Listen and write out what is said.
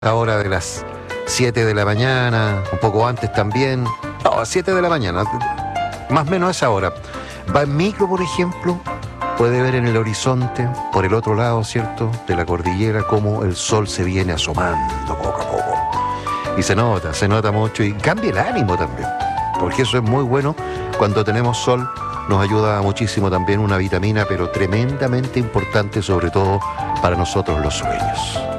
Ahora de las 7 de la mañana, un poco antes también. No, a 7 de la mañana, más o menos a esa hora. Va en micro, por ejemplo, puede ver en el horizonte, por el otro lado, ¿cierto?, de la cordillera, cómo el sol se viene asomando poco a poco. Y se nota mucho y cambia el ánimo también. Porque eso es muy bueno cuando tenemos sol. Nos ayuda muchísimo también una vitamina, pero tremendamente importante, sobre todo para nosotros los sueños.